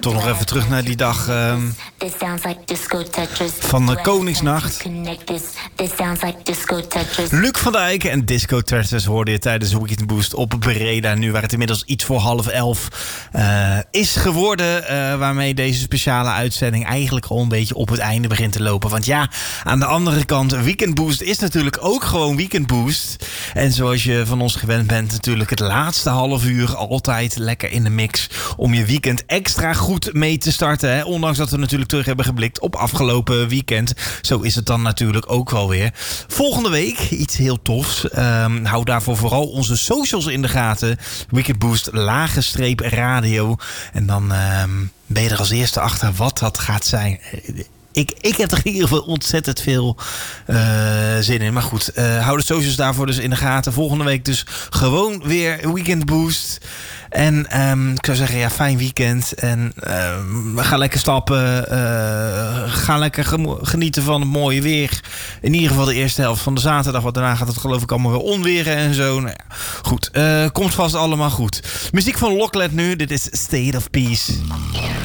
toch nog even terug naar die dag van de Koningsnacht. Luc van Dijk en Disco Tetris hoorde je tijdens de Weekend Boost op Breda. Nu waar het inmiddels iets voor 10:30 is geworden. Waarmee deze speciale uitzending eigenlijk al een beetje op het einde begint te lopen. Want ja, aan de andere kant, Weekend Boost is natuurlijk ook gewoon Weekend Boost. En zoals je van ons gewend bent, natuurlijk het laatste half uur altijd lekker in de mix. Om je weekend extra goed mee te starten. Hè? Ondanks dat we natuurlijk terug hebben geblikt op afgelopen weekend. Zo is het dan natuurlijk ook wel weer. Volgende week iets heel tofs. Hou daarvoor vooral onze socials in de gaten. Weekend Boost _radio. En dan ben je er als eerste achter wat dat gaat zijn. Ik heb er in ieder geval ontzettend veel zin in. Maar goed, hou de socials daarvoor dus in de gaten. Volgende week dus gewoon weer Weekend Boost. En ik zou zeggen, ja, fijn weekend. En ga lekker stappen. Ga lekker genieten van het mooie weer. In ieder geval de eerste helft van de zaterdag. Want daarna gaat het geloof ik allemaal weer onweren en zo. Nou ja, goed, komt vast allemaal goed. Muziek van Locklet nu. Dit is State of Peace.